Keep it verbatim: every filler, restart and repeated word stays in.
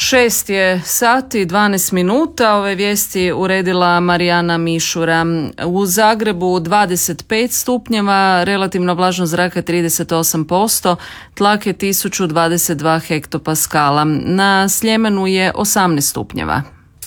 Šest je sati, dvanaest minuta. Ove vijesti uredila Marijana Mišura. U Zagrebu dvadeset pet stupnjeva, relativno vlažnost zraka trideset osam posto, tlak je tisuću dvadeset dva hektopaskala. Na Sljemenu je osamnaest stupnjeva.